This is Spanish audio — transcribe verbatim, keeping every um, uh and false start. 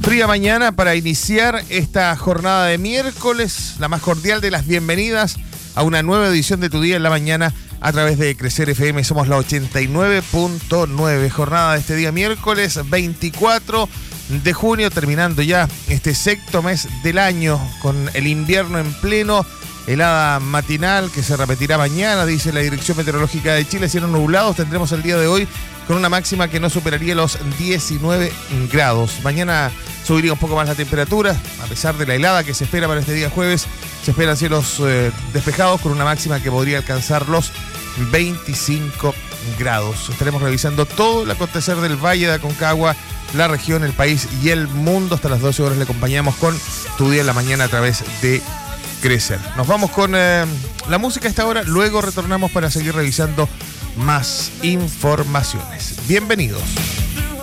fría mañana para iniciar esta jornada de miércoles, la más cordial de las bienvenidas a una nueva edición de Tu Día en la Mañana a través de Crecer F M. Somos la ochenta y nueve punto nueve. Jornada de este día miércoles veinticuatro de junio, terminando ya este sexto mes del año con el invierno en pleno. Helada matinal que se repetirá mañana, dice la Dirección Meteorológica de Chile. Cielos nublados tendremos el día de hoy con una máxima que no superaría los diecinueve grados. Mañana subiría un poco más la temperatura, a pesar de la helada que se espera para este día jueves. Se esperan cielos eh, despejados con una máxima que podría alcanzar los veinticinco grados. Estaremos revisando todo el acontecer del Valle de Aconcagua, la región, el país y el mundo. Hasta las doce horas le acompañamos con Tu Día en la Mañana a través de Crecer. Nos vamos con eh, la música a esta hora, luego retornamos para seguir revisando más informaciones. Bienvenidos.